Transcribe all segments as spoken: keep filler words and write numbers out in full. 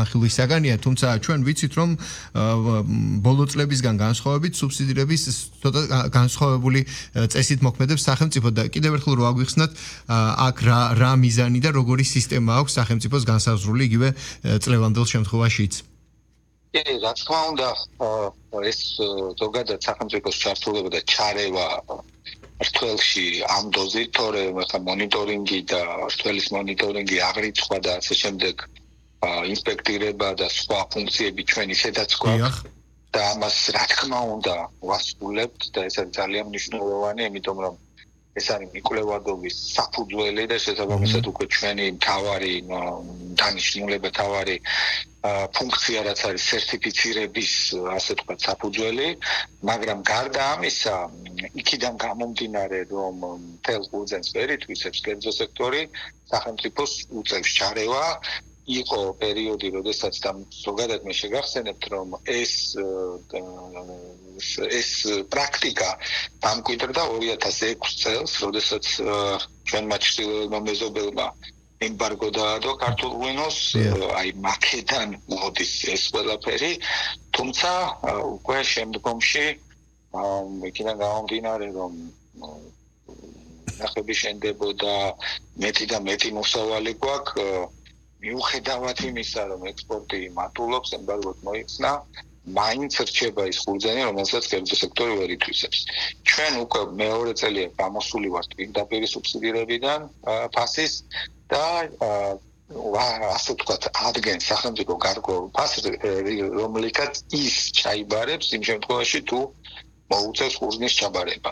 განხილვისაგანია, თუმცა ჩვენ ვიცით, რომ ბოლო წლებისგან განსხვავებით სუბსიდირების ცოტა განსხვავებული წესით მოქმედებს სახელმწიფო და კიდევ ერთხელ რო აგვიხსნათ, აქ რა რა მიზანი და როგორი სისტემა აქვს სახელმწიფოს განსაზღვრული იგივე წლევანდელ შემთხვევაშიც. კი, რა თქმა უნდა, ეს ზოგადად სახელმწიფოს ჩართულობა და ჩარევა რთველში ამ დოზით, თორემ ახლა მონიტორინგი და რთველის მონიტორინგი აღრიცხვა და ასე შემდეგ ინსპექტირება და სხვა ფუნქციები ჩვენ ისედაც გვაქვს და ამას რა თქმა უნდა ვასრულებთ და ეს არის ძალიან მნიშვნელოვანი, იმიტომ რომ ეს არის მიკვლევადობის საფუძველი და შესაბამისად უკვე ჩვენი მთავარი დანიშნულება, მთავარი ფუნქცია რაც არის სერტიფიცირების, ასე ვთქვათ, საფუძველი, მაგრამ გარდა ამისა, იქიდან გამომდინარე, რომ მთელ ყურძენს ვერ ითვისებს კერძო სექტორი, სახელმწიფოს უწევს ჩარევა. იყო პერიოდი, როდესაც და ზოგადად მე შეგახსენებთ, რომ ეს ეს პრაქტიკა დამკვიდრდა ორი ათას ექვსი წელს, როდესაც ჩვენმა ჩრდილოეთმა მეზობელმა ემბარგო დაადო ქართულ ღვინოს, აი მაქედან მოდის ეს ყველაფერი, თუმცა უკვე შემდგომში იქიდან გამომდინარე, რომ ნახები შენდებოდა მეტი და მეტი მოსავალი გვაქვს, მიუხედავად იმისა, რომ ექსპორტი მატულობს, ემბარგოთ მოიხსნა, მაინც რჩება ის ყურძენი, რომელსაც კერძო სექტორი ვერ ითვისებს. ჩვენ უკვე მეორე წელია გამოსული ვართ პირდაპირ სუბსიდირებიდან ფასის და ასე ვთქვათ, ადგენს სახელმწიფო გარკვეულ ფასს, რომელიცაც ის ჩაიბარებს იმ შემთხვევაში, თუ მოუწევს ყურძნის ჩაბარება.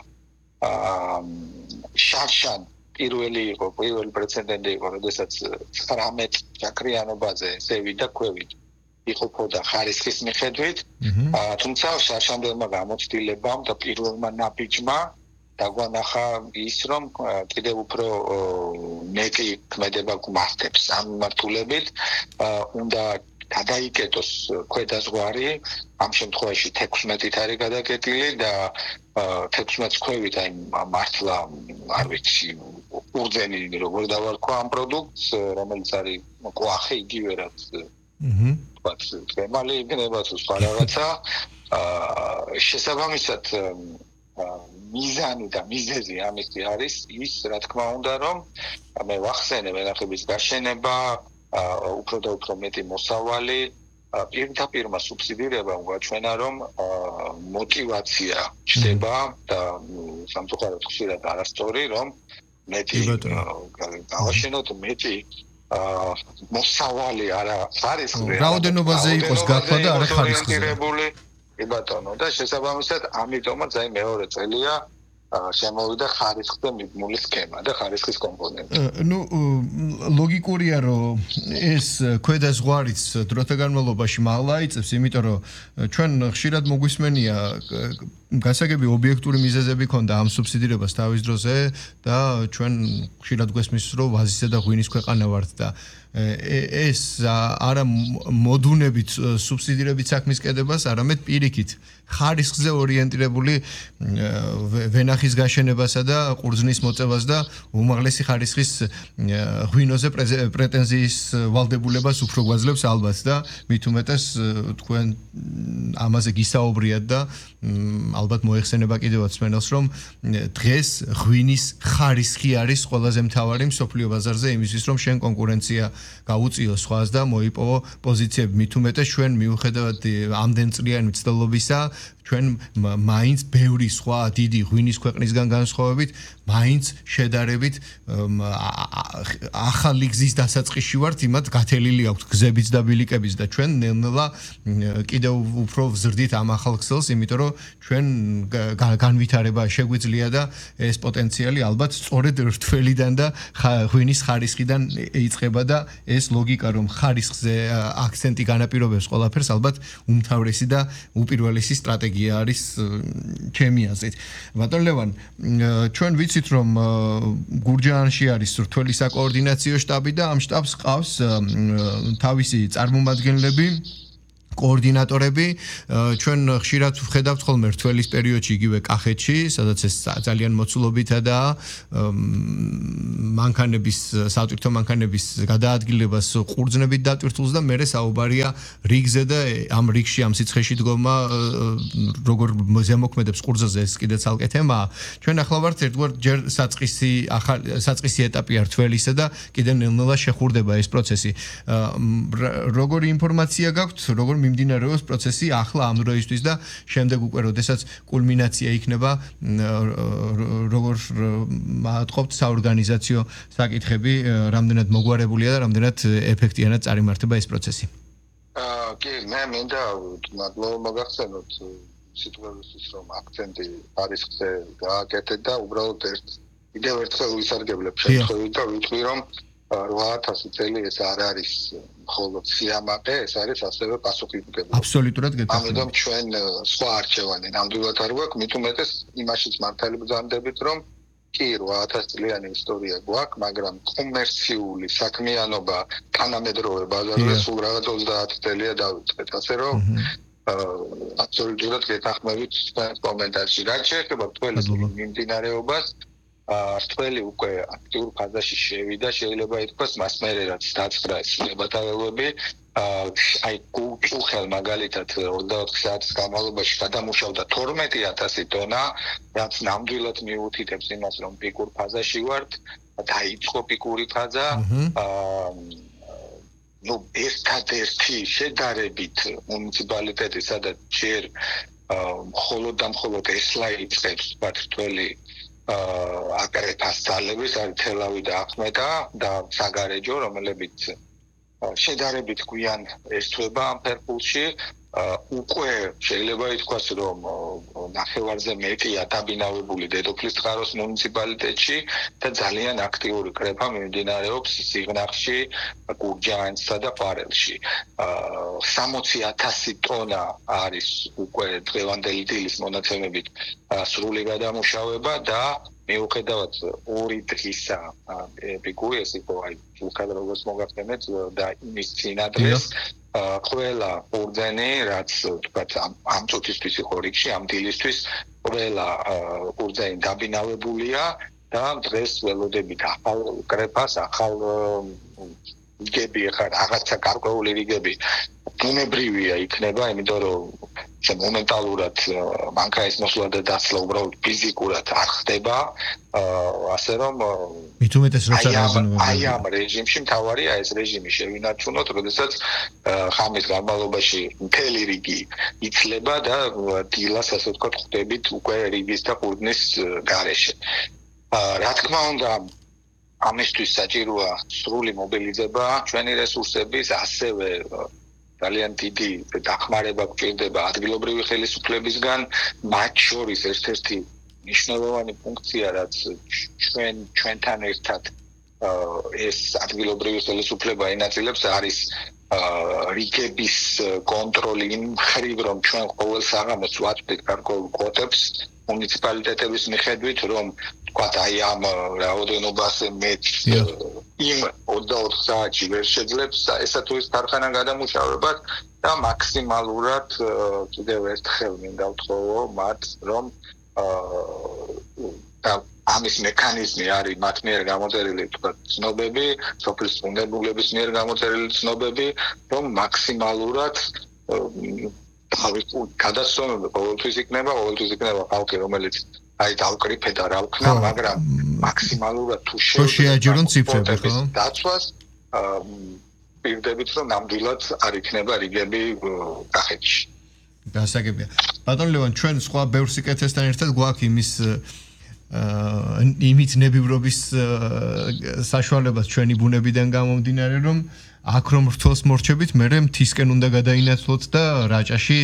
შარშან პირველი იყო, პირველი პრეცედენტი იყო, როდესაც ცხრამეტ ჭაქრიანობაზე ზევით და ქვევით იყოფოდა ხარისხის მიხედვით, თუმცა შარშამდელმა გამოცდილებამ და პირველმა ნაბიჯმა დაგვანახა ის, რომ კიდევ უფრო მეტი ქმედება გვმართებს ამ მიმართულებით, უნდა გადაიკეტოს ქვედაზღვარი, ამ შემთხვევაში თექვსმეტით არის გადაკეტილი და თექვსმეტს ქვევით აი მართლა არ ვიცი ყურძენი როგორ დავარქვა ამ პროდუქტს, რომელიც არის კვახე იგივე რაც ვთქვათ, თემალი იქნება თუ სხვა რაღაცა, შესაბამისად მიზანი და მიზეზი ამისი არის ის, რა თქმა უნდა, რომ მე ვახსენე ვენახების გაშენება, უფრო და უფრო მეტი მოსავალი, პირდაპირმა სუბსიდირებამ გვაჩვენა, რომ მოტივაცია ჩდება და სამწუხაროდ ხშირად არასწორი, რომ მეტი გავაშენოთ, მეტი მოსავალი არა ხარისხზე. რაოდენობაზე იყოს გათვლა და არა ხარისხზე. კი ბატონო, და შესაბამისად ამიტომაც აი მეორე წელია შემოვიდა ხარისხზე მიბმული სქემა და ხარისხის კომპონენტი. ნუ ლოგიკურია, რომ ეს ქვედაზღვარიც დროთა განმავლობაში მაღლა იწევს, იმიტომ რომ ჩვენ ხშირად მოგვისმენია გასაგები ობიექტური მიზეზები ქონდა ამ სუბსიდირებას თავის დროზე და ჩვენ ხშირად გვესმის, რომ ვაზისა და ღვინის ქვეყანა ვართ და ეს არა მოდუნებით სუბსიდირებით საქმის კედებას, არამედ პირიქით ხარისხზე ორიენტირებული ვენახის გაშენებასა და ყურძნის მოწევას და უმაღლესი ხარისხის ღვინოზე პრეტენზიის ვალდებულებას უფრო გვაძლევს ალბათ და მით უმეტეს თქვენ ამაზე გისაუბრიათ და ალბათ მოეხსენება კიდევაც მსმენელს, რომ დღეს ღვინის ხარისხი არის ყველაზე მთავარი მსოფლიო ბაზარზე იმისთვის, რომ შენ კონკურენცია გაუწიო სხვას და მოიპოვო პოზიციები. მით უმეტეს ჩვენ მიუხედავად ამდენწლიანი მცდელობისა, ჩვენ მაინც ბევრი სხვა დიდი ღვინის ქვეყნისგან განსხვავებით, მაინც შედარებით ახალი გზის დასაწყისში ვართ, იმათ გათელილი აქვს გზებიც და ბილიკებიც და ჩვენ ნელ-ნელა კიდევ უფრო ვზრდით ამ ახალ გზელს, იმიტომ რომ ჩვენ განვითარება შეგვიძლია და ეს პოტენციალი ალბათ სწორედ რთველიდან და ღვინის ხარისხიდან იწყება და ეს ლოგიკა, რომ ხარისხზე აქცენტი განაპირობებს ყველაფერს, ალბათ უმთავრესი და უპირველესი სტრატეგია არის ჩემი აზრით. ბატონ ლევან, ჩვენ ვიცით, რომ გურჯაანში არის რთველი საკოორდინაციო შტაბი და ამ შტაბს ყავს თავისი წარმომადგენლები, კოორდინატორები ჩვენ ხშირად ვხედავთ ხოლმე რთველის პერიოდში იგივე კახეთში, სადაც ეს ძალიან მოცულობითადაა მანქანების სატვირთო მანქანების გადაადგილებას ყურძნებით დატვირთულს და მერე საუბარია რიგზე და ამ რიგში ამ სიცხეში დგომა როგორ ზემოქმედებს ყურძნზე ეს კიდე ცალკე თემაა. ჩვენ ახლა ვართ ერთგვარ ჯერ საწყისი საწყისი ეტაპია რთველისა და კიდე ნელ-ნელა შეხურდება ეს პროცესი. როგორი ინფორმაცია გაქვთ, როგორ მიმდინარეობს პროცესი ახლა ამ დროისთვის და შემდეგ უკვე როდესაც კულმინაცია იქნება როგორ მათყობთ საორგანიზაციო საკითხები რამდენად მოგვარებულია და რამდენად ეფექტიანად წარიმართება ეს პროცესი. აა კი მე მინდა მადლობა მოგახსენოთ სიტუაციის რომ აქცენტი პარიზზე გააკეთეთ და უბრალოდ ერთ კიდევ ერთხელ ვისარგებლებ შემთხვევით და ვიტყვი რომ რვა ათასი წელი ეს არ არის მხოლოდ სიამაყე, ეს არის ასევე პასუხისმგებლობა. აბსოლუტურად გეთანხმებით. ამიტომ ჩვენ სხვა არჩევანი ნამდვილად არ გვაქვს, მით უმეტეს იმაშიც მართალი ბრძანდებით, რომ კი რვა ათასი წლიანი ისტორია გვაქვს, მაგრამ კომერციული საქმიანობა თანამედროვე ბაზარზე სულ რაღაც ოცდაათი წელია დავიწყეთ, ასე რომ აბსოლუტურად გეთანხმებით თქვენ კომენტარში. რაც შეეხება რთველის მიმდინარეობას, რთველი უკვე აქტიურ ფაზაში შევიდა, შეიძლება ითქვას, მას მერე რაც დაწყდა ეს ნებათაღელვები, აი კუჩუხელ მაგალითად ოცდაოთხ საათის განმავლობაში გადამუშავდა თორმეტი ათასი ტონა, რაც ნამდვილად მიუთითებს იმას, რომ პიკურ ფაზაში ვართ, დაიწყო პიკური ფაზა. ნუ ერთადერთი შედარებით მუნიციპალიტეტი, სადაც ჯერ მხოლოდ და მხოლოდ ესლა იწყებს რთველი აკრეფას ძალების არის თელავი და ახმეტა და საგარეჯო, რომლებიც შედარებით გვიან ერთვება ამ ფერფულში. უკვე შეიძლება ითქვას, რომ ნახევარზე მეტია დაბინავებული დედოფლის წყაროს მუნიციპალიტეტში და ძალიან აქტიური კრეფა მიმდინარეობს სიღნაღში, გურჯაანსა და ყვარელში. სამოცი ათასი ტონა არის უკვე დღევანდელი დილის მონაცემებით სრული გადამუშავება და მიუხედავად ორი დღისა პიკური ეს იყო აი უხალ როგორც მოგახსენეთ და იმის წინადრეს ყველა ყურძენი რაც თქვათ ამ წუთისთვის იყო რიგში ამ დილისთვის ყველა ყურძენი დაბინავებულია და დღეს ველოდებით ახალ კრეფას ახალ რიგები ხარ რაღაცა გარკვეული რიგები ბუნებრივია იქნება იმიტომ რომ მომენტალურად მანქანის მოსვლა და დაცლა უბრალოდ ფიზიკურად არ ხდება ასე რომ მით უმეტეს როცა აი ამ რეჟიმში მთავარია ეს რეჟიმი შევინარჩუნოთ როდესაც ხამის განმავლობაში მთელი რიგი იცლება და დილას ასე ვთქვათ ხვდებით უკვე რიგის და ყურძნის გარეშე რა თქმა უნდა ამისთვის საჭიროა სრული მობილიზება ჩვენი რესურსების ასევე ძალიან დიდი დახმარება გვჭირდება ადგილობრივი ხელისუფლებისგან მათ შორის ერთ-ერთი მნიშვნელოვანი ფუნქცია რაც ჩვენ ჩვენთან ერთად ეს ადგილობრივი ხელისუფლება ინაწილებს არის რიგების კონტროლი იმ მხრივ რომ ჩვენ ყოველ საღამოს ვაწვდით გარკვეულ კვოტებს მუნიციპალიტეტების მიხედვით რომ თქვათ აი ამ რაოდენობაზე მეტ იმ ოცდაოთხ საათში ვერ შეძლებს ესა თუ ის ქარხანა გადამუშავებას და მაქსიმალურად კიდევ ერთხელ მინდა ვთხოვო მათ რომ და ამის მექანიზმი არის მათ მიერ გამოწერილი თქვათ ცნობები, სოფლის უნებულების მიერ გამოწერილი ცნობები, რომ მაქსიმალურად გადასწრებული ყოველთვის იქნება, ყოველთვის იქნება ხალხი, რომელიც აი დავკრიფე და რა ვქნა, მაგრამ მაქსიმალურად თუ შეაჯერონ ციფრები, ხო? დაცვას პირდებით რომ ნამდვილად არ იქნება რიგები კახეთში. გასაგებია. ბატონ ლევან, ჩვენ სხვა ბევრ სიკეთესთან ერთად გვაქვს იმის იმით ნებივრობის საშუალებას ჩვენი ბუნებიდან გამომდინარე, რომ აქ რომ რთველს მორჩებით, მერე მთისკენ უნდა გადაინაცვლოთ და რაჭაში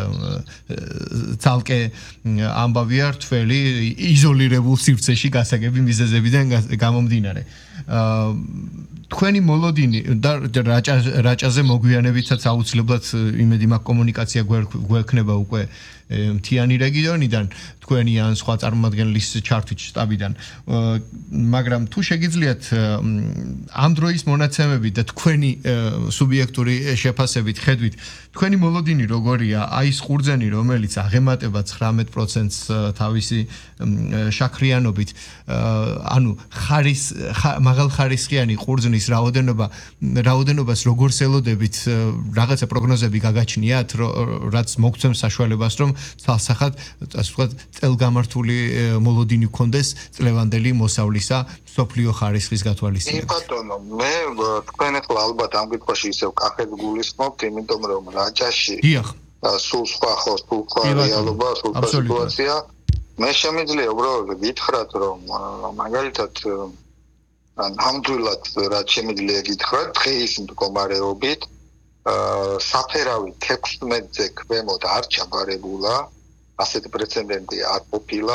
ცალკე ამბავია რთველი იზოლირებულ სივრცეში გასაგები მიზეზებიდან გამომდინარე. თქვენი მოლოდინი და რაჭაზე მოგვიანებითაც აუცილებლად იმედი მაქვს კომუნიკაცია გვექნება უკვე მთიანი რეგიონიდან თქვენი ან სხვა წარმომადგენლის ჩართვით შტაბიდან მაგრამ თუ შეგიძლიათ ამ დროის მონაცემებით და თქვენი სუბიექტური შეფასებით ხედვით თქვენი მოლოდინი როგორია აი ეს ყურძენი რომელიც აღემატება ცხრამეტ პროცენტს თავისი შაქრიანობით ანუ ხარის მაღალხარისხიანი ყურძნის რაოდენობა რაოდენობას როგორ ელოდებით რაღაცა პროგნოზები გაგაჩნიათ რაც მოგცემს საშუალებას რომ თვალსახად ასე ვთქვათ წელგამართული მოლოდინი გქონდეს წლევანდელი მოსავლისა სოფლიო ხარისხის გათვალისწინებით. ბატონო, მე თქვენ ახლა ალბათ ამ კითხვაში ისევ კახეთ გულისხმობთ, იმიტომ რომ რაჭაში სულ სხვა ხო, სულ სხვა რეალობა, სულ სხვა სიტუაცია. მე შემიძლია უბრალოდ გითხრათ, რომ მაგალითად ნამდვილად რაც შემიძლია გითხრათ, დღეის მდგომარეობით საფერავი თექვსმეტზე ქვემოთ არ ჩაბარებულა, ასეთი პრეცედენტი არ ყოფილა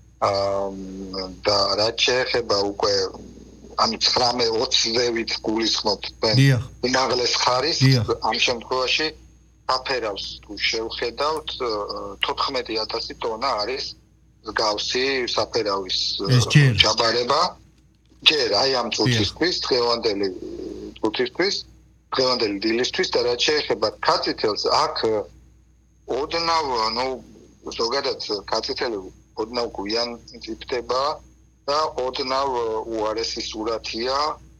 და რაც შეეხება უკვე ანუ ცხრამეტ ოცდევით გულისხმობთ უმაღლეს ხარისხს ამ შემთხვევაში საფერავს თუ შევხედავთ თოთხმეტი ათასი ტონა არის მსგავსი საფერავის ჩაბარება ჯერ აი ამ წუთისთვის დღევანდელი წუთისთვის დღევანდელი დილისთვის და რაც შეეხება კაციტელს აქ ოდნავ ნუ ზოგადად კაციტელი ოდნავ გვიან იწიფდება და ოდნავ უარესი სურათია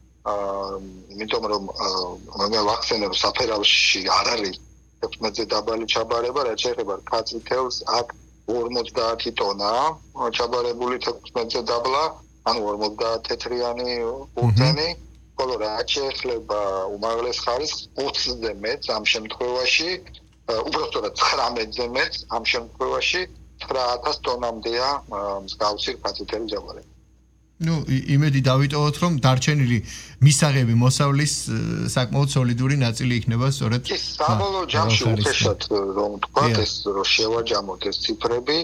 იმიტომ რომ მე ვახსენებ საფერავში არ არის თექვსმეტზე დაბალი ჩაბარება რაც შეეხება კაციტელს აქ ორმოცდაათი ტონა ჩაბარებული თექვსმეტზე დაბლა ანუ ორმოცდაათი თეთრიანი ყურძენი ხოლო რაც შეეხება უმაღლეს ხარისხს ოცზე მეტს ამ შემთხვევაში უბრალოდ ცხრამეტზე მეტს ამ შემთხვევაში ცხრა ათას ტონამდეა მსგავსი კაციტელი ჯაბარება. ნუ იმედი დავიტოვოთ რომ დარჩენილი მისაღები მოსავლის საკმაოდ სოლიდური ნაწილი იქნება სწორედ საბოლოო ჯამში უხეშად რომ თქვა ეს რომ შევაჯამოთ ეს ციფრები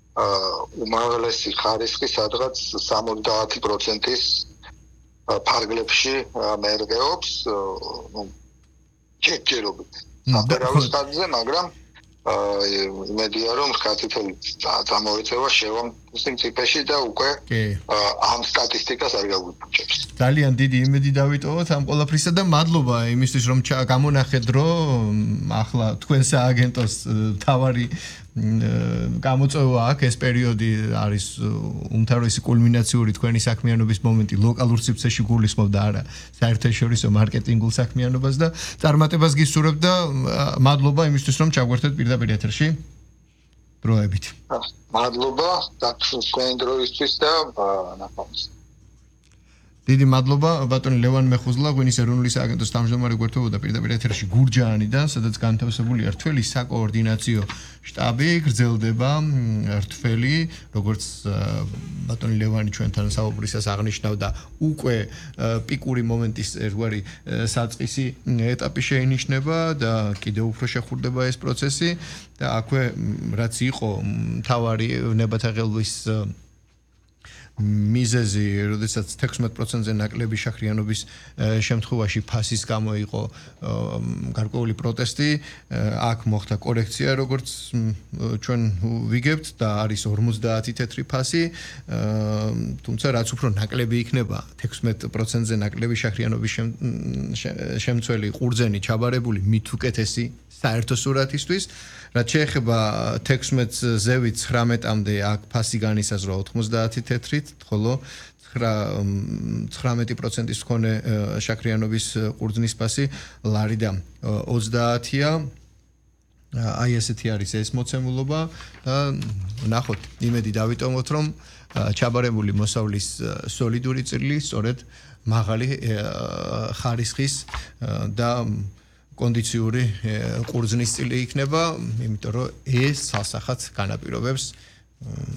უმაღლესი ხარისხი სადღაც სამოცდაათი პროცენტის ფარგლებში მერგეობს ნუ ჯერჯერობით საფერავის ხარჯზე მაგრამ იმედია რომ კაციტელი წამოეწევა შევამცინ ციფრში და უკვე ამ სტატისტიკას არ გაგვიჩნევს ძალიან დიდი იმედი დავიტოვოთ ამ ყველაფრისა და მადლობა იმისთვის რომ გამონახეთ რომ ახლა თქვენ სააგენტოს თავარი გამოწვევა აქვს ეს პერიოდი არის უმთავრესი კულმინაციური თქვენი საქმიანობის მომენტი ლოკალურ სივრცეში გულისხმობ და არა საერთაშორისო მარკეტინგულ საქმიანობას და წარმატებას გისურვებ და მადლობა იმისთვის რომ ჩაგვერთეთ პირდაპირ ეთერში დროებით მადლობა თქვენი დროისთვის და ნახვამდის დიდი მადლობა ბატონი ლევან მეხუზლა ღვინის ეროვნული სააგენტოს თავმჯდომარე გვერდებოდა პირდაპირ ეთერში გურჯაანიდან სადაც განთავსებულია რთველი საკოორდინაციო შტაბი გრძელდება რთველი როგორც ბატონი ლევანი ჩვენთან საუბრისას აღნიშნავდა უკვე პიკური მომენტის ერთგვარი საწყისი ეტაპი შეინიშნება და კიდევ უფრო შეხურდება ეს პროცესი და აქვე რაც იყო მთავარი ნებათაღელვის მიზეზი, როდესაც თექვსმეტ პროცენტზე ნაკლები შაქრიანობის შემთხვევაში ფასის გამო იყო გარკვეული პროტესტი, აქ მოხდა კორექცია, როგორც ჩვენ ვიგებთ და არის ორმოცდაათი თეთრი ფასი, თუმცა რაც უფრო ნაკლები იქნება თექვსმეტ პროცენტზე ნაკლები შაქრიანობის შემცველი ყურძენი ჩაბარებული მით უკეთესი საერთო სურათისთვის, რაც შეეხება თექვსმეტს ზევით ცხრამეტამდე აქ ფასი განისაზღვრა ოცდაათი თეთრით, ხოლო ცხრამეტი პროცენტის მქონე შაქრიანობის ყურძნის ფასი ლარიდან ოცდაათია. აი ესეთი არის ეს მოცემულობა და ნახოთ, იმედი დავიტოვოთ, რომ ჩაბარებული მოსავლის სოლიდური წილი სწორედ მაღალი ხარისხის და კონდიციური ყურძნის წილი იქნება, იმიტომ რომ ეს სასახაც განაპირობებს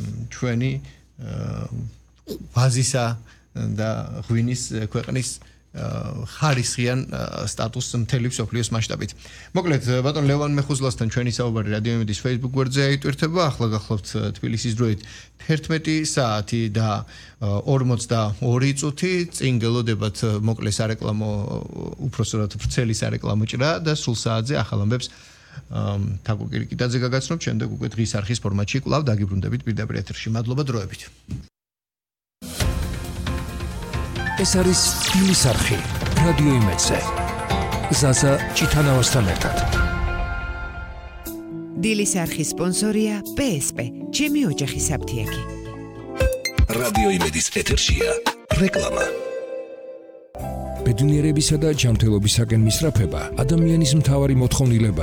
ჩვენი ვაზისა და ღვინის ქვეყნის ხარისხიან სტატუსს მთელი მსოფლიოს მასშტაბით. მოკლედ, ბატონ ლევან მეხუზლასთან ჩვენი საუბარი რადიო იმედის Facebook გვერდზე აიტვირთება. ახლა გახლავთ თბილისის დროით თერთმეტი საათი და ორმოცდაორი წუთი. წინ გელოდებათ მოკლე სარეკლამო, უпроსტად ვრცელი სარეკლამო ჭრა და სულ საათზე ახალ ამბებს თაკო კირიკიტაძე გაგაცნობთ. შემდეგ უკვე დღის არხის ფორმატში კვლავ დაგიბრუნდებით პირდაპირ ეთერში. მადლობა დროებით. ეს არის თბილის არხი რადიო იმედზე. ზაზა ჭიტანავასთან ერთად. დილის არხის სპონსორია პე ეს პე, ჩემი ოჯახის აფთიაქი. რადიო იმედის ეთერშია რეკლამა. ბედნიერებისა და ჯანმრთელობისაკენ მისწრაფება ადამიანის მთავარი მოთხოვნილება.